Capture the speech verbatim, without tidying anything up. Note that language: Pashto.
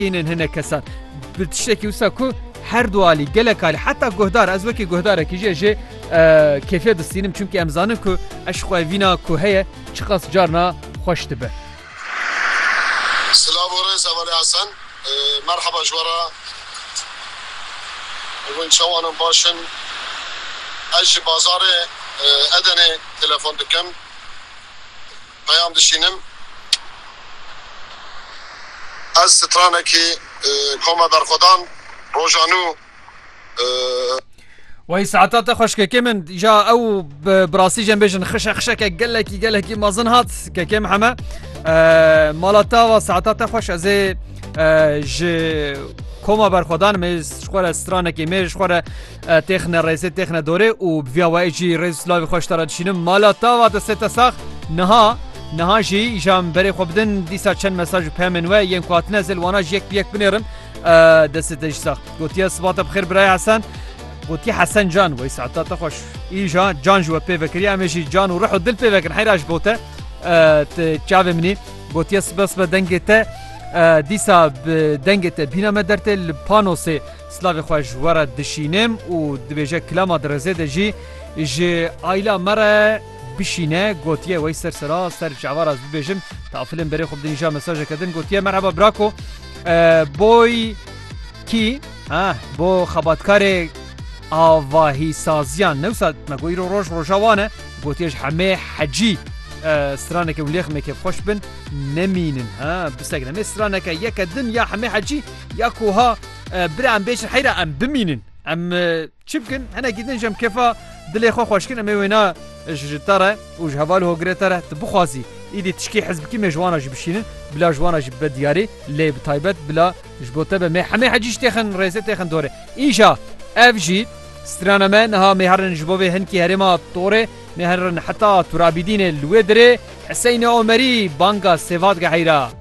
اینن هنه کسان بتشتکی وسا کو her duali gelek ali hatta guhdar ez vekî guhdarekî jê jê kêfiya distînim çünkü em zanin ku eş xwe vîna ku heye çi qas carna xweş dibe. Selam oraya Zavali Hasan. Merhaba jwara. Win çawanın başın ez ji bazarê Edenê telefon dikim. Peyam dişînim. Ez stranekî koma berxwedan Rojanu وهي ساعتات خوش كيمن جا او براسي جنب بيجن خشة خشة كجلكي جلكي مازن هات كيم حما مالتا وساعتات خوش ازي ج كوما برخدان مز شخوره استرانه كي مز شخوره تخنه رئيس تخنه دوره و بيا وايجي رئيس سلاوي خوش ترى تشينم مالتا و دست ساخ نها نها جي جام بري خبدن ديسا چن مساج پامن و ين كوات نزل وانا يك بيك بنيرم دست دجساخ قلت سبات بخير براي حسن قلت حسن جان وي ساعتات خوش اي جان جان جو بي فكري امشي جان وروحوا دل بي فكر حيراج بوته تشاف مني قلت يس بس بدنجته دیسا بدنگت بینا مدرت الپانوس سلاوی خوش ورد دشینم و دبیجه کلام درزه دجی جی آیلا مره بشینه گوتیه وی سر سرا سر جوار از ببیجم تا فیلم بری خوب دنجا مساج کردن گوتیه مرحبا براکو بوی کی ها بو خباتکار آواهی سازیان نوسا مگوی رو روش روشوانه گوتیش همه حجی استرانك وليخ ميك خوش بن نمينن ها بسكنا مسترانك يك دن يا حمي حجي ياكوها برا ام بيش حيرا ام بمينن ام تشبكن انا جدا جم كيفا دلي خو خوشكن ام وينا جتره وجهبالو غريتره تبخوازي ايدي تشكي حزب كيما جوانا جبشين بلا جوانا جب دياري لي بتايبت بلا جبوته بما حمي حجي تخن رئيس تخن دوره ايجا اف جي استرانا من ها مهرن جبوبه هنكي هرما طوره مهرن حتى ترابيدين الودري حسين عمري بانكا سيفات قحيرة